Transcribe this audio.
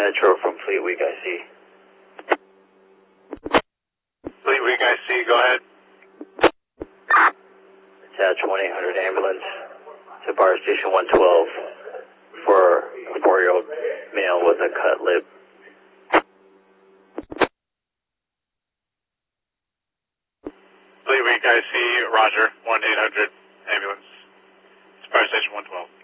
Metro from Fleetweek, I see. Fleetweek, I see. Go ahead. Attach 1-800 ambulance to Bar Station 112 for a 4-year-old male with a cut lip. Fleetweek, I see. Roger. 1-800 ambulance. Fire Station 112.